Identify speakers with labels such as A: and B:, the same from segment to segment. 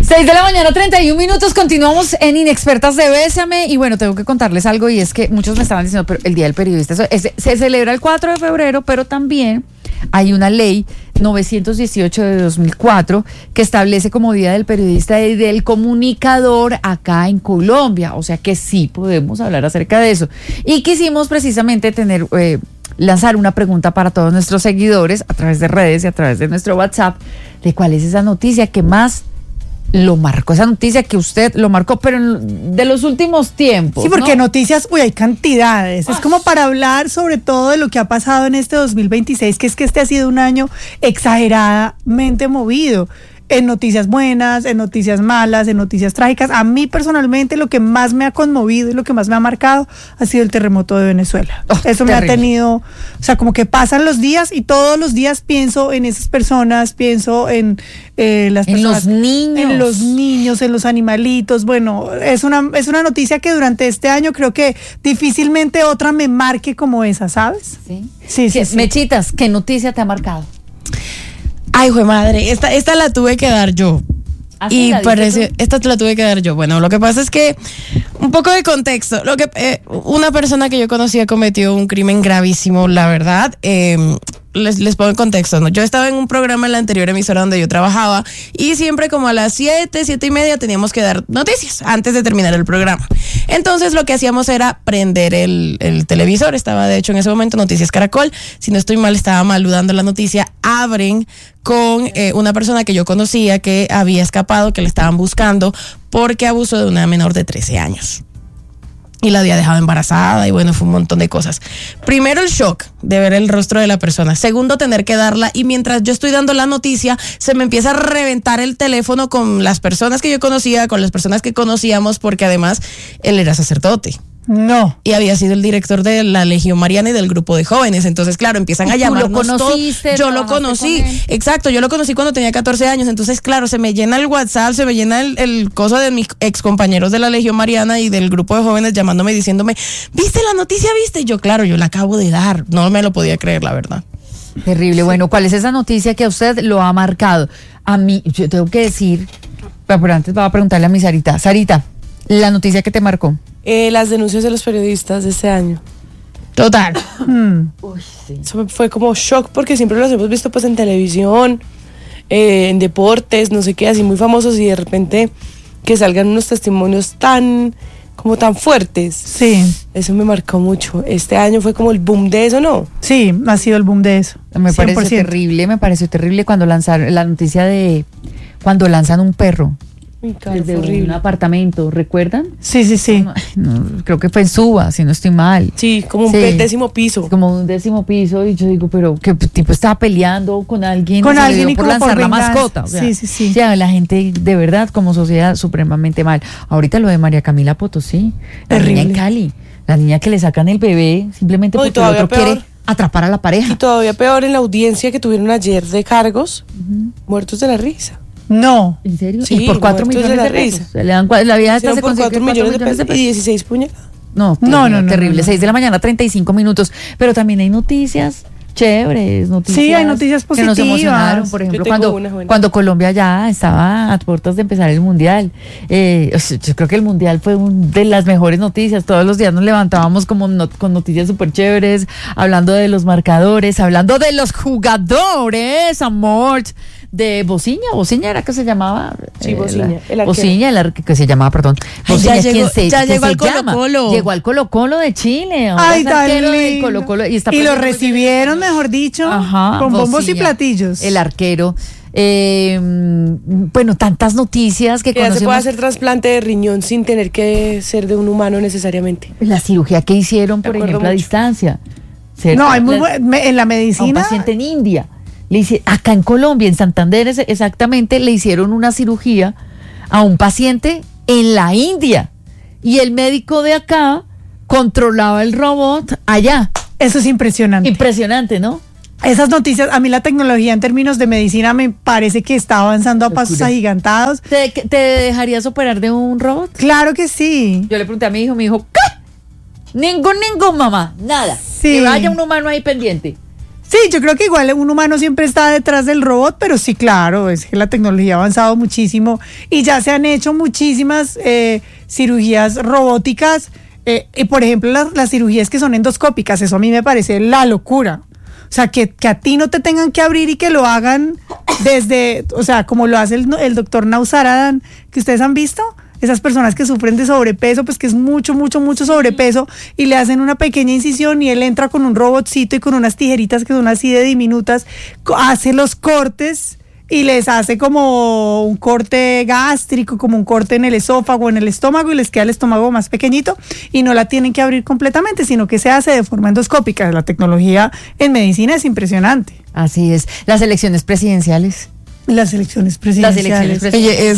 A: 6:31 a.m, continuamos en Inexpertas de Bésame. Y bueno, tengo que contarles algo, y es que muchos me estaban diciendo, pero el Día del Periodista se celebra el 4 de febrero, pero también hay una ley 918 de 2004 que establece como Día del Periodista y del Comunicador acá en Colombia, o sea que sí podemos hablar acerca de eso. Y quisimos precisamente lanzar una pregunta para todos nuestros seguidores a través de redes y a través de nuestro WhatsApp, de cuál es esa noticia que más lo marcó, esa noticia que usted lo marcó, pero de los últimos tiempos.
B: Sí, porque
A: ¿no?
B: Noticias, hay cantidades. Es como para hablar sobre todo de lo que ha pasado en este 2026, que es que este ha sido un año exageradamente movido. En noticias buenas, en noticias malas, en noticias trágicas. A mí personalmente lo que más me ha conmovido y lo que más me ha marcado ha sido el terremoto de Venezuela. Eso me ha tenido, como que pasan los días y todos los días pienso en esas personas, pienso en las personas, en los niños, en los animalitos. Bueno, es una noticia que durante este año creo que difícilmente otra me marque como esa, ¿sabes? Sí.
A: Mechitas, ¿qué noticia te ha marcado?
C: Ay, jue madre, esta la tuve que dar yo. Y parece, esta la tuve que dar yo. Bueno, lo que pasa es que, un poco de contexto, una persona que yo conocía cometió un crimen gravísimo, la verdad. Les pongo en contexto, ¿no? Yo estaba en un programa en la anterior emisora donde yo trabajaba, y siempre como a las 7:30 teníamos que dar noticias antes de terminar el programa. Entonces lo que hacíamos era prender el televisor. Estaba de hecho en ese momento Noticias Caracol, si no estoy mal estaba maludando la noticia. Abren con una persona que yo conocía que había escapado, que le estaban buscando porque abusó de una menor de 13 años. Y la había dejado embarazada, y bueno, fue un montón de cosas. Primero, el shock de ver el rostro de la persona. Segundo, tener que darla, y mientras yo estoy dando la noticia, se me empieza a reventar el teléfono con las personas que yo conocía, con las personas que conocíamos, porque además él era sacerdote.
B: No.
C: Y había sido el director de la Legión Mariana y del grupo de jóvenes. Entonces, claro, empiezan a llamarnos todos. Yo lo conocí, exacto, yo lo conocí cuando tenía 14 años. Entonces, claro, se me llena el WhatsApp, se me llena el coso de mis ex compañeros de la Legión Mariana y del grupo de jóvenes llamándome, diciéndome, ¿viste la noticia? ¿Viste? Yo, claro, yo la acabo de dar. No me lo podía creer, la verdad.
A: Terrible. Bueno, ¿cuál es esa noticia que a usted lo ha marcado? A mí, yo tengo que decir, pero antes voy a preguntarle a mi Sarita. Sarita, la noticia que te marcó.
D: Las denuncias de los periodistas de este año.
C: Total.
A: Uy, sí.
D: Eso fue como shock, porque siempre los hemos visto pues en televisión, en deportes, no sé qué, así muy famosos, y de repente que salgan unos testimonios tan fuertes.
B: Sí.
D: Eso me marcó mucho. Este año fue como el boom de eso, ¿no?
B: Sí, ha sido el boom de eso.
A: Me pareció terrible cuando lanzaron la noticia de cuando lanzan un perro. Desde un apartamento, ¿recuerdan?
B: Sí.
A: No, creo que fue en Suba, si no estoy mal.
D: Sí, como un 10º piso.
A: Como un 10º piso, y yo digo, pero ¿qué tipo estaba peleando con alguien?
B: Con alguien y
A: por lanzar la mascota. O sea,
B: sí.
A: O sea, la gente, de verdad, como sociedad, supremamente mal. Ahorita lo de María Camila Potosí, la niña en Cali, la niña que le sacan el bebé simplemente porque el otro quiere atrapar a la pareja.
D: Y todavía peor en la audiencia que tuvieron ayer de cargos, muertos de la risa.
B: No.
A: ¿En serio?
D: Sí,
A: y por 4 millones de pesos. Le dan, la vieja esta se consiguió
D: 4 millones de pesos y 16 puñaladas.
A: No, terrible. 6:30 a.m. Pero también hay noticias chéveres,
B: sí, hay noticias positivas
A: que nos emocionaron. Por ejemplo, cuando Colombia ya estaba a puertas de empezar el Mundial. Yo creo que el Mundial fue una de las mejores noticias. Todos los días nos levantábamos con noticias súper chéveres, hablando de los marcadores, hablando de los jugadores, amor. De Bociña era que se llamaba.
D: Sí, Bociña, el arquero.
A: Bociña, que se llama, perdón. Bociña,
C: ya llegó al Colo-Colo.
A: Llegó al Colo-Colo de Chile.
B: Ay, tan
A: del Colo-Colo. Y
B: lo recibieron, mejor dicho, con bombos y platillos.
A: El arquero. Bueno, tantas noticias que
D: ya se puede hacer trasplante de riñón sin tener que ser de un humano necesariamente.
A: La cirugía que hicieron, por ejemplo, a distancia.
B: No, hay en la medicina.
A: A un paciente en India. Acá en Colombia, en Santander exactamente, le hicieron una cirugía a un paciente en la India, y el médico de acá controlaba el robot allá.
B: Eso es impresionante.
A: Impresionante, ¿no?
B: Esas noticias, a mí la tecnología en términos de medicina me parece que está avanzando a pasos agigantados.
A: ¿Te dejarías operar de un robot?
B: Claro que sí.
A: Yo le pregunté a mi hijo, ¿qué? Ningún mamá, nada.
B: Sí.
A: Que vaya un humano ahí pendiente.
B: Sí, yo creo que igual un humano siempre está detrás del robot, pero sí, claro, es que la tecnología ha avanzado muchísimo y ya se han hecho muchísimas cirugías robóticas, y por ejemplo las cirugías que son endoscópicas, eso a mí me parece la locura. O sea, que a ti no te tengan que abrir y que lo hagan desde, o sea, como lo hace el doctor Nausaradan, que ustedes han visto. Esas personas que sufren de sobrepeso, pues que es mucho sobrepeso, y le hacen una pequeña incisión y él entra con un robotcito y con unas tijeritas que son así de diminutas, hace los cortes y les hace como un corte gástrico, como un corte en el esófago, en el estómago, y les queda el estómago más pequeñito y no la tienen que abrir completamente, sino que se hace de forma endoscópica. La tecnología en medicina es impresionante.
A: Así es. Las elecciones presidenciales.
B: Las elecciones presidenciales.
C: Oye,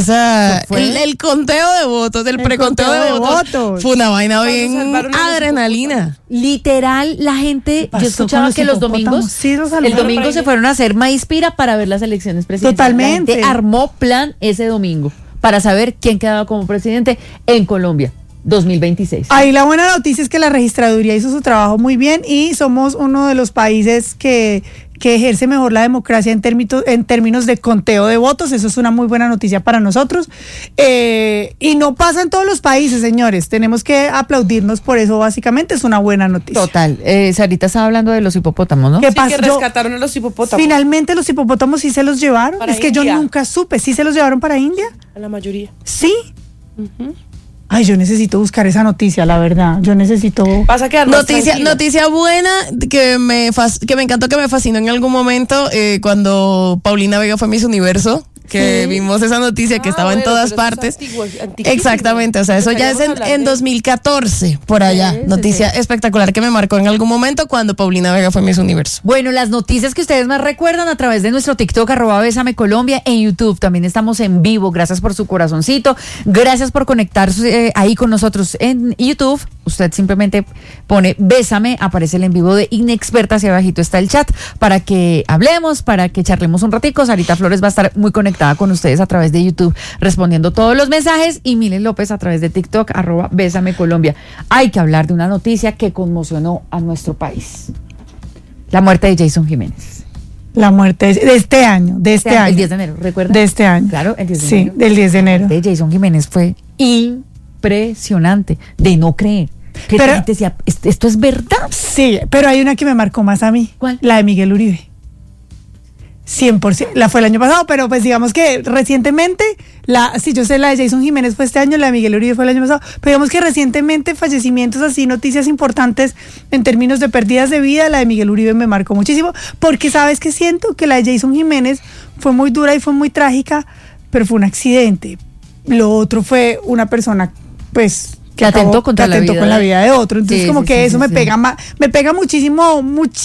C: el conteo de votos, el preconteo de votos, fue una vaina bien adrenalina.
A: Literal, la gente, yo escuchaba que los domingos, el domingo se fueron a hacer maíz pira para ver las elecciones presidenciales.
B: Totalmente.
A: La gente armó plan ese domingo para saber quién quedaba como presidente en Colombia 2026.
B: Ahí la buena noticia es que la registraduría hizo su trabajo muy bien y somos uno de los países que ejerce mejor la democracia en términos de conteo de votos. Eso es una muy buena noticia para nosotros. Y no pasa en todos los países, señores. Tenemos que aplaudirnos por eso, básicamente. Es una buena noticia.
A: Total. Sarita estaba hablando de los hipopótamos, ¿no?
B: ¿Qué
D: Sí,
B: pasó?
D: que rescataron a los hipopótamos.
B: Finalmente los hipopótamos sí se los llevaron.
D: Para
B: es que
D: India.
B: yo nunca supe. ¿Sí se los llevaron para India?
D: A la mayoría.
B: Sí. Ay, yo necesito buscar esa noticia, la verdad. Yo necesito...
D: Vas a quedar más tranquilo.
C: Noticia buena que me encantó, que me fascinó en algún momento, cuando Paulina Vega fue Miss Universo, que vimos esa noticia que estaba en todas partes. Exactamente, o sea, eso ya es en 2014, por allá.
A: Sí,
C: Noticia espectacular que me marcó en algún momento cuando Paulina Vega fue Miss Universo.
A: Bueno, las noticias que ustedes más recuerdan a través de nuestro TikTok, @Bésame Colombia, en YouTube. También estamos en vivo. Gracias por su corazoncito. Gracias por conectarse ahí con nosotros en YouTube. Usted simplemente pone Bésame, aparece el en vivo de Inexpertas y abajito está el chat para que hablemos, para que charlemos un ratico. Sarita Flores va a estar muy conectada con ustedes a través de YouTube respondiendo todos los mensajes, y Milen López a través de TikTok @Bésame Colombia. Hay que hablar de una noticia que conmocionó a nuestro país: la muerte de Jason Jiménez.
B: La muerte de este año,
A: El 10 de enero, ¿recuerda?
B: De este año.
A: Claro, el 10 de
B: Sí,
A: enero.
B: del 10 de enero.
A: De Jason Jiménez fue impresionante, de no creer. Que
B: Pero-
A: la gente decía, ¿esto es verdad?
B: Sí, pero hay una que me marcó más a mí.
A: ¿Cuál?
B: La de Miguel Uribe. 100%. La fue el año pasado, pero pues digamos que recientemente, sí, yo sé, la de Jason Jiménez fue este año, la de Miguel Uribe fue el año pasado, pero digamos que recientemente fallecimientos así, noticias importantes en términos de pérdidas de vida, la de Miguel Uribe me marcó muchísimo, porque sabes que siento que la de Jason Jiménez fue muy dura y fue muy trágica, pero fue un accidente. Lo otro fue una persona, pues,
A: Que atentó contra la vida
B: con la vida de otro. Entonces,
A: Sí,
B: como
A: sí,
B: que
A: sí,
B: eso
A: sí,
B: me
A: sí.
B: pega más, me pega muchísimo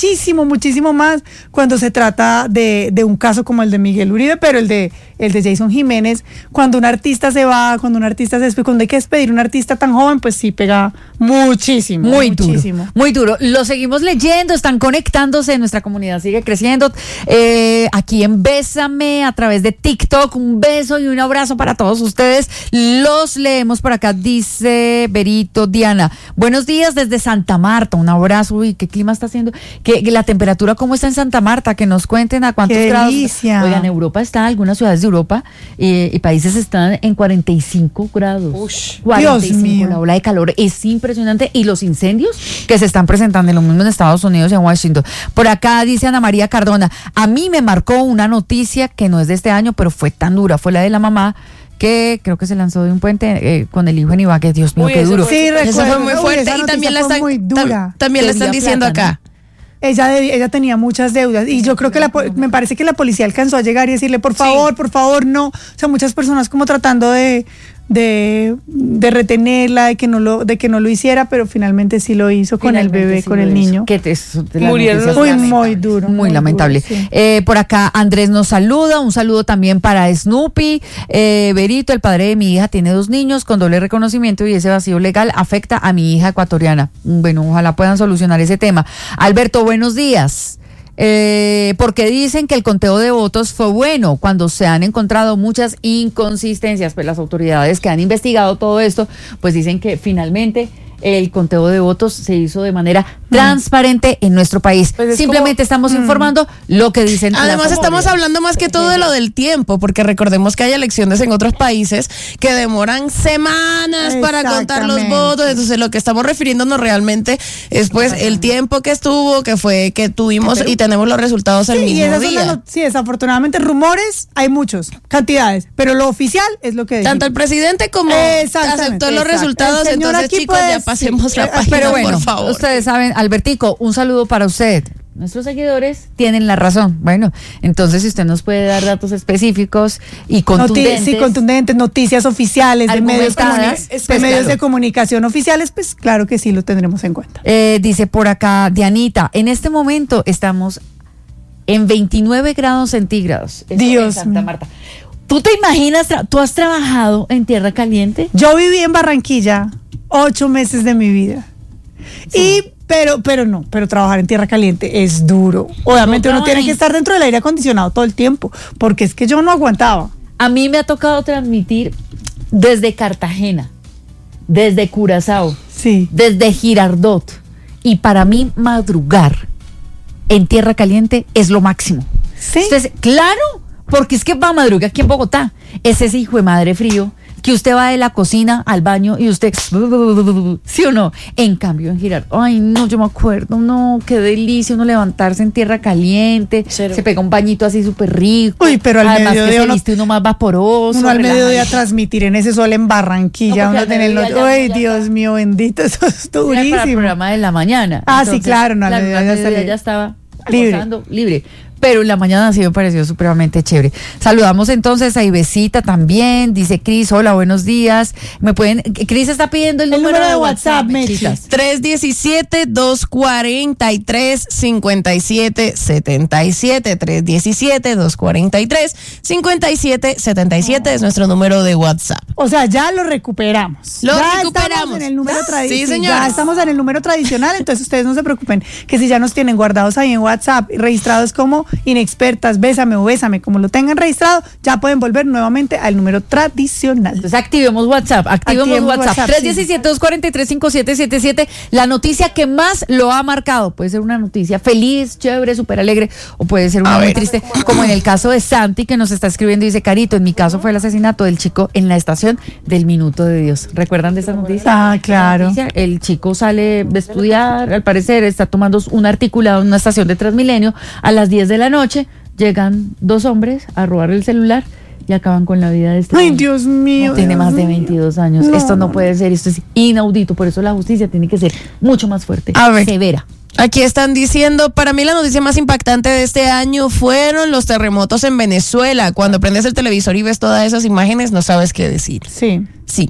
B: más cuando se trata de un caso como el de Miguel Uribe, pero el de Jason Jiménez, cuando un artista se va, cuando un artista se despide, cuando hay que despedir a un artista tan joven, pues sí pega muchísimo.
A: Muy
B: muchísimo.
A: duro, muy duro. Lo seguimos leyendo, están conectándose, nuestra comunidad sigue creciendo. Aquí en Bésame a través de TikTok, un beso y un abrazo para todos ustedes. Los leemos por acá, dice Berito Diana. Buenos días desde Santa Marta, un abrazo. Uy, ¿qué clima está haciendo? Que la temperatura, ¿cómo está en Santa Marta? Que nos cuenten a cuántos
B: ¡Qué
A: grados.
B: delicia!
A: Oigan, Europa está, algunas ciudades de Europa y países están en 45 grados.
D: Ush.
A: 45,
B: Dios mío.
A: la ola de calor es impresionante, y los incendios que se están presentando en lo mismo en Estados Unidos y en Washington. Por acá dice Ana María Cardona, a mí me marcó una noticia que no es de este año, pero fue tan dura, fue la de la mamá que creo que se lanzó de un puente con el hijo en Ibagué. Dios mío,
D: Uy,
A: qué
D: eso
A: duro.
D: fue-
B: Sí,
C: Eso
B: recuerdo.
C: fue muy
B: Uy,
C: fuerte,
B: esa
C: y
B: noticia
C: también la
B: fue
C: están,
B: muy dura.
C: también la
A: Debía
C: están diciendo
A: plata, ¿no?
C: acá.
B: Ella tenía muchas deudas y yo creo que me parece que la policía alcanzó a llegar y decirle, por favor, no. O sea, muchas personas como tratando de retenerla, de que no lo hiciera, pero finalmente sí lo hizo con el
A: Finalmente
B: bebé,
A: sí
B: con
A: lo
B: el
A: hizo.
B: niño.
A: Que de las
D: Murieron
A: noticias
D: los
B: Uy,
D: más
B: muy duro.
A: muy lamentable.
B: duro, sí.
A: Por acá Andrés nos saluda, un saludo también para Snoopy. Berito, el padre de mi hija, tiene 2 niños con doble reconocimiento y ese vacío legal afecta a mi hija ecuatoriana. Bueno, ojalá puedan solucionar ese tema. Alberto, buenos días. Porque dicen que el conteo de votos fue bueno cuando se han encontrado muchas inconsistencias, pues las autoridades que han investigado todo esto, pues dicen que finalmente el conteo de votos se hizo de manera transparente en nuestro país.
D: Pues
A: simplemente estamos informando lo que dicen.
C: Además estamos hablando más que todo de lo del tiempo, porque recordemos que hay elecciones en otros países que demoran semanas para contar los votos. Entonces lo que estamos refiriéndonos realmente es pues el tiempo que estuvo, que tuvimos y tenemos los resultados al mismo día.
B: Sí, desafortunadamente rumores hay muchos, cantidades, pero lo oficial es lo que decimos.
C: Tanto el presidente como aceptó los resultados. Entonces chicos, ya pasemos la página,
A: pero bueno,
C: por favor.
A: Ustedes saben, Albertico, un saludo para usted. Nuestros seguidores tienen la razón. Bueno, entonces si usted nos puede dar datos específicos y contundentes.
B: Contundentes, noticias oficiales de medios de comunicación oficiales, pues claro que sí lo tendremos en cuenta.
A: Dice por acá Dianita, en este momento estamos en 29 grados centígrados.
B: Dios
A: en Santa Marta. ¿Tú te imaginas, tú has trabajado en tierra caliente?
B: Yo viví en Barranquilla 8 meses de mi vida. Sí. Pero trabajar en tierra caliente es duro. Obviamente uno tiene que estar dentro del aire acondicionado todo el tiempo, porque es que yo no aguantaba.
A: A mí me ha tocado transmitir desde Cartagena, desde Curazao, desde Girardot, y para mí madrugar en tierra caliente es lo máximo.
B: Sí.
A: Entonces, claro, porque es que va a madrugar aquí en Bogotá, es ese hijo de madre frío que usted va de la cocina al baño y usted, ¿sí o no? En cambio, en Girardot, ay, no, yo me acuerdo, no, qué delicia uno levantarse en tierra caliente, se pega un bañito así súper rico.
B: Uy, pero al
A: además
B: mediodía
A: que se viste uno más vaporoso.
B: Uno al mediodía transmitir en ese sol en Barranquilla, uno tener ay, Dios mío, bendito, eso es durísimo.
A: Para el programa de la mañana.
B: Entonces, sí, claro, no, al mediodía
A: ya estaba libre. Pero en la mañana sí me pareció supremamente chévere. Saludamos entonces a Ivesita también. Dice Cris, hola, buenos días. Cris está pidiendo el número de WhatsApp,
C: Mechis. 317-243-5777. 317-243-5777 es nuestro número de WhatsApp.
B: O sea, ya lo recuperamos. Estamos en el número tradicional.
C: Sí, señor.
B: Ya estamos en el número tradicional, entonces ustedes no se preocupen que si ya nos tienen guardados ahí en WhatsApp, registrados como Inexpertas, Bésame o Bésame, como lo tengan registrado, ya pueden volver nuevamente al número tradicional.
A: Entonces activemos WhatsApp, activemos WhatsApp. 317-243-5777, la noticia que más lo ha marcado. Puede ser una noticia feliz, chévere, súper alegre, o puede ser una muy triste, como en el caso de Santi, que nos está escribiendo y dice, Carito, en mi caso fue el asesinato del chico en la estación del Minuto de Dios. ¿Recuerdan de esa noticia?
B: Ah, claro.
A: El chico sale de estudiar, al parecer está tomando un articulado en una estación de Transmilenio a las 10 de la noche, llegan 2 hombres a robar el celular y acaban con la vida de este
B: Ay,
A: niño.
B: Dios mío.
A: No, tiene más de 22 años. No. Esto no puede ser, esto es inaudito, por eso la justicia tiene que ser mucho más fuerte, severa.
C: Aquí están diciendo, para mí la noticia más impactante de este año fueron los terremotos en Venezuela. Cuando prendes el televisor y ves todas esas imágenes, no sabes qué decir.
B: Sí.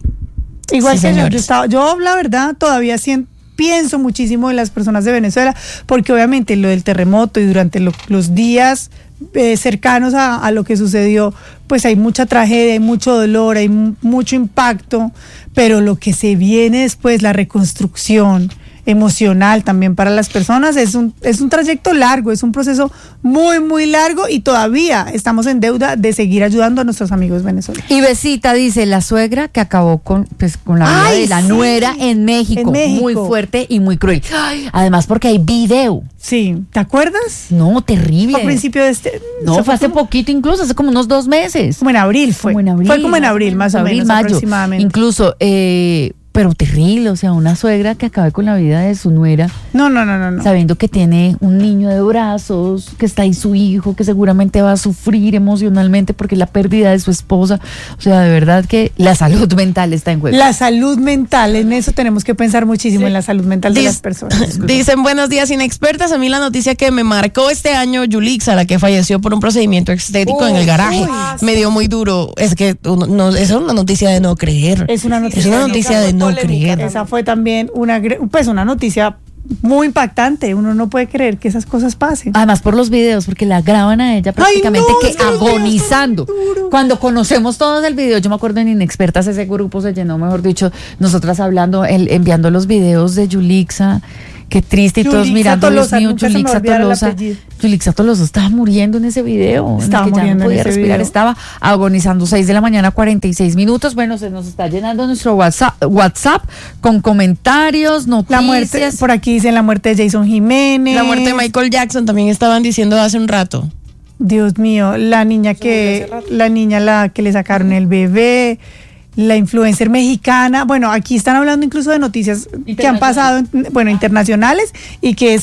B: Igual
C: sí,
B: que yo la verdad todavía pienso muchísimo en las personas de Venezuela, porque obviamente lo del terremoto y durante los días cercanos a lo que sucedió, pues hay mucha tragedia, hay mucho dolor, hay mucho impacto, pero lo que se viene después, la reconstrucción emocional también para las personas, es un trayecto largo, es un proceso muy, muy largo y todavía estamos en deuda de seguir ayudando a nuestros amigos venezolanos.
A: Y Besita dice, la suegra que acabó con la vida de la nuera en México, muy fuerte y muy cruel. Además porque hay video.
B: Sí, ¿te acuerdas?
A: No, terrible.
B: A principio de
A: No, fue hace poquito incluso, hace como unos 2 meses.
B: Como en abril fue. Fue como en abril, más o menos,
A: mayo,
B: aproximadamente.
A: Incluso, pero terrible, o sea, una suegra que acabe con la vida de su nuera.
B: No.
A: Sabiendo que tiene un niño de brazos, que está ahí su hijo, que seguramente va a sufrir emocionalmente porque es la pérdida de su esposa. O sea, de verdad que la salud mental está en juego.
B: La salud mental, en eso tenemos que pensar muchísimo, en la salud mental de las personas.
C: Dicen, buenos días, Inexpertas. A mí la noticia que me marcó este año, Yulixa, la que falleció por un procedimiento estético en el garaje, me dio muy duro. Es que es una noticia de no creer.
B: Es una noticia
C: de no creer.
B: Esa fue también una noticia muy impactante. Uno no puede creer que esas cosas pasen.
A: Además por los videos, porque la graban a ella prácticamente agonizando. Cuando conocemos todos el video, yo me acuerdo en Inexpertas, ese grupo se llenó, mejor dicho, nosotras hablando, enviando los videos de Yulixa. Qué triste y todos
B: Yulixa
A: mirando, Dios
B: Tolosa,
A: mío,
B: nunca se me
A: Yulixa
B: olvidará el
A: Tolosa.
B: apellido.
A: Yulixa Tolosa estaba muriendo en ese video.
B: Estaba
A: en el que ya
B: muriendo
A: no
B: en
A: podía
B: ese
A: respirar,
B: video.
A: estaba agonizando. 6 de la mañana, 46 minutos. Bueno, se nos está llenando nuestro WhatsApp con comentarios, noticias.
B: La muerte, por aquí dicen la muerte de Jason Jiménez.
C: La muerte de Michael Jackson también estaban diciendo hace un rato.
B: Dios mío, la niña que le sacaron el bebé, la influencer mexicana. Bueno, aquí están hablando incluso de noticias que han pasado, internacionales y que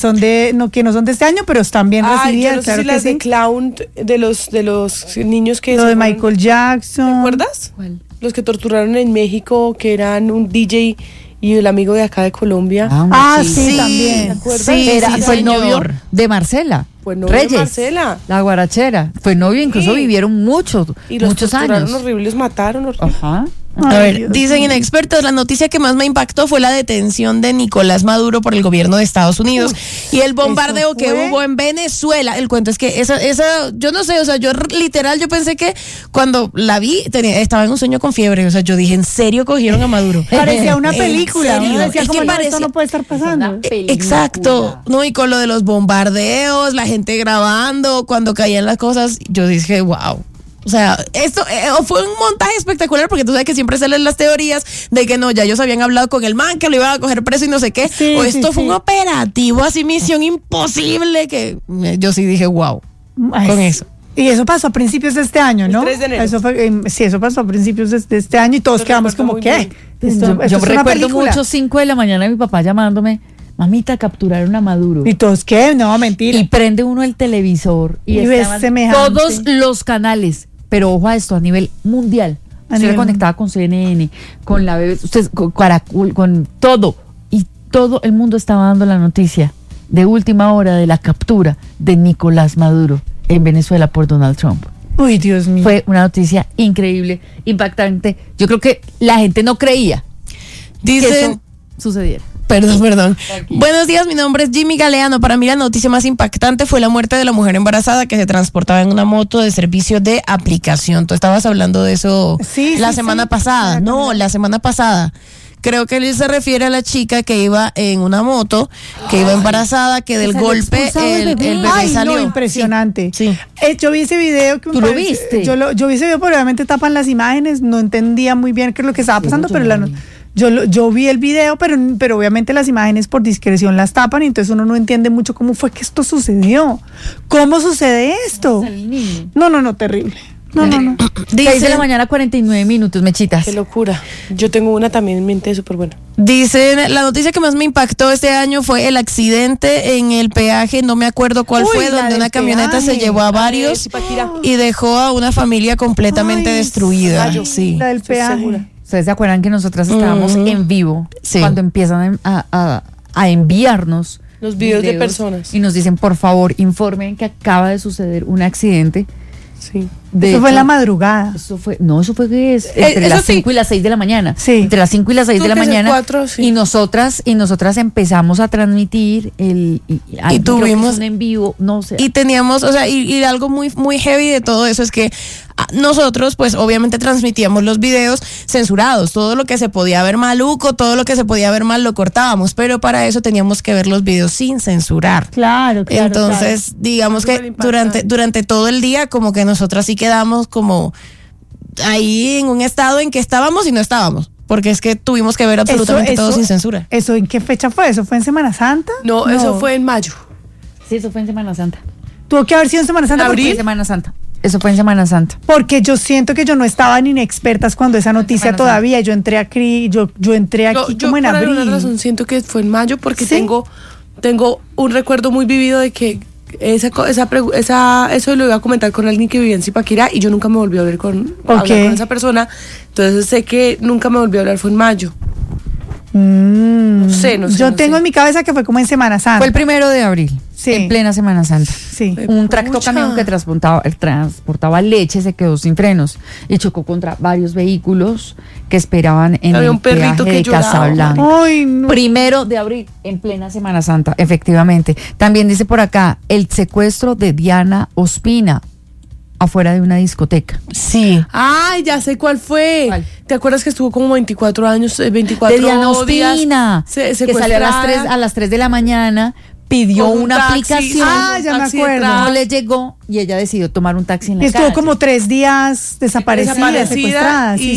B: no son de este año, pero están bien recibidas.
D: Yo no sé
B: claro
D: si
B: que
D: las
B: sí.
D: de clown de los niños que
B: Lo de
D: se fueron-
B: Michael Jackson.
D: ¿Te acuerdas?
A: ¿Cuál?
D: Los que torturaron en México, que eran un DJ y el amigo de acá de Colombia.
B: Sí, también.
C: Sí,
A: Fue el novio
C: señor.
A: de Marcela.
D: Fue novio de
A: Reyes,
D: Marcela.
A: la guarachera. Fue novio, incluso
D: Sí.
A: vivieron muchos
D: Torturaron
A: años.
D: horribles, mataron horribles.
A: Ajá.
C: A
B: Ay,
C: ver,
B: Dios
C: dicen
B: mío.
C: inexpertos, la noticia que más me impactó fue la detención de Nicolás Maduro por el gobierno de Estados Unidos y el bombardeo
B: ¿eso
C: que
B: fue?
C: hubo en Venezuela. El cuento es que esa, yo no sé, o sea, yo pensé que cuando la vi estaba en un sueño con fiebre, o sea, yo dije, ¿en serio cogieron a Maduro?
B: Parecía una
C: ¿En
B: película.
C: serio?
B: Uno decía,
C: Es que
B: como, no, esto
C: parecía-
B: no puede estar pasando.
C: Exacto, no, y con lo de los bombardeos, la gente grabando, cuando caían las cosas, yo dije, wow. O sea, esto fue un montaje espectacular porque tú sabes que siempre salen las teorías de que no, ya ellos habían hablado con el man, que lo iban a coger preso y no sé qué.
B: Sí,
C: o
B: sí,
C: esto fue
B: sí.
C: un operativo así, misión imposible, que yo sí dije, wow,
B: Ay,
C: con eso.
B: Y eso pasó a principios de este año, ¿no?
D: El 3 de enero.
B: Eso pasó a principios de este año y todos
D: Lo
B: quedamos
D: recuerdo
B: como,
D: muy
B: ¿qué?
D: bien.
B: Esto
A: Yo
B: es una
A: recuerdo
B: película.
A: mucho 5 de la mañana mi papá llamándome, mamita, capturaron a Maduro.
B: Y todos, ¿qué? No, mentira.
A: Y prende uno el televisor y
B: Y ves
A: estaban
B: semejante.
A: todos los canales, pero ojo a esto, a nivel mundial.
B: A
A: Estoy
B: nivel
A: conectada con CNN, con la BBC, ustedes, con Caracol, con todo. Y todo el mundo estaba dando la noticia de última hora de la captura de Nicolás Maduro en Venezuela por Donald Trump.
B: Uy, Dios mío.
A: Fue una noticia increíble, impactante. Yo creo que la gente no creía que
C: Dicen,
A: eso sucediera.
C: Perdón. Buenos días, mi nombre es Jimmy Galeano. Para mí la noticia más impactante fue la muerte de la mujer embarazada que se transportaba en una moto de servicio de aplicación. Tú estabas hablando de eso
B: Sí,
C: la
B: sí,
C: semana
B: sí.
C: pasada. No, la semana pasada. Creo que él se refiere a la chica que iba en una moto, que iba embarazada, que del
A: se había
C: golpe
A: expulsado el
C: el
A: bebé.
C: bebé
B: Ay,
C: salió.
B: no, impresionante.
C: Sí.
B: Yo vi ese video. Que me
A: ¿Tú lo
B: parece-
A: viste?
B: Yo vi ese video, pero obviamente tapan las imágenes. No entendía muy bien qué es lo que estaba pasando,
A: yo
B: pero
A: no lo vi.
B: yo vi el video, pero obviamente las imágenes por discreción las tapan y entonces uno no entiende mucho cómo fue que esto sucedió. ¿Cómo sucede esto? No, terrible. No.
A: 6 de la mañana, 49 minutos, mechitas.
D: Qué locura. Yo tengo una también en mente súper buena.
C: Dicen, la noticia que más me impactó este año fue el accidente en el peaje, no me acuerdo cuál
B: Uy,
C: fue,
B: la
C: donde
B: del
C: una camioneta se
B: peaje.
C: llevó a
D: La de
C: varios
D: Zipaquirá.
C: y dejó a una familia completamente
B: Ay,
C: destruida.
D: Mayo.
C: Sí.
B: La del
D: Estoy
B: peaje.
D: segura.
A: ¿Ustedes se acuerdan que nosotras estábamos en vivo
C: Sí.
A: cuando empiezan a enviarnos
D: Los videos de personas.
A: y nos dicen, por favor, informen que acaba de suceder un accidente?
D: Sí.
A: De
B: Eso fue en la
A: hecho,
B: madrugada.
A: Eso fue que es entre
D: eso
A: las
D: sí.
A: 5 y las 6 de la mañana.
B: Sí.
A: Entre las 5 y las 6
D: Tú
A: de la
D: que es el
A: mañana.
D: 4, sí.
A: Y nosotras empezamos a transmitir creo que
C: tuvimos-
A: es un en vivo, no sé.
C: Y teníamos, o sea, y algo muy, muy heavy de todo eso es que nosotros, pues obviamente transmitíamos los videos censurados. Todo lo que se podía ver maluco, todo lo que se podía ver mal lo cortábamos, pero para eso teníamos que ver los videos sin censurar.
B: Claro.
C: Entonces, digamos que
D: Superimpactante.
C: durante todo el día, como que nosotras sí quedamos como ahí en un estado en que estábamos y no estábamos. Porque es que tuvimos que ver absolutamente todo sin censura.
B: ¿Eso en qué fecha fue? ¿Eso fue en Semana Santa?
D: No, eso fue en mayo.
A: Sí, eso fue en Semana Santa.
B: Tuvo que haber sido en Semana Santa.
A: Fue
B: porque-
A: en Semana Santa. Eso fue en Semana Santa.
B: Porque yo siento que yo no estaba en Inexpertas cuando esa noticia
A: Semana
B: todavía. Yo entré aquí, yo entré aquí
D: Yo
B: como en
D: por alguna
B: abril.
D: razón siento que fue en mayo porque
B: ¿Sí?
D: tengo un recuerdo muy vivido de que eso lo iba a comentar con alguien que vivía en Zipaquirá y yo nunca me volví a hablar con esa persona. Entonces sé que nunca me volví a hablar, fue en mayo. No sé.
B: Yo
D: no
B: tengo
D: sé.
B: en mi cabeza que fue como en Semana Santa.
A: Fue el 1 de abril,
B: Sí.
A: en plena Semana Santa.
B: Sí.
A: Un tractocamión que transportaba leche se quedó sin frenos y chocó contra varios vehículos que esperaban en
D: Había
A: el
D: un perrito
A: peaje
D: que
A: de
D: lloraba.
A: Casablanca.
B: Ay, no.
A: 1 de abril, en plena Semana Santa, efectivamente. También dice por acá, el secuestro de Diana Ospina. afuera de una discoteca.
C: Sí.
D: Ay, ya sé cuál fue.
A: ¿Cuál?
D: ¿Te acuerdas que estuvo como 24 años, 24
A: De Diana
D: días
A: Ospina, que salió
D: secuestrada?
A: a las 3 de la mañana, pidió
D: Con un
A: una
D: taxi.
A: aplicación,
B: Ah, ya me acuerdo.
D: detrás.
A: no le llegó y ella decidió tomar un taxi en la
B: Estuvo
A: calle.
B: como 3 días desaparecida, secuestrada.
D: Y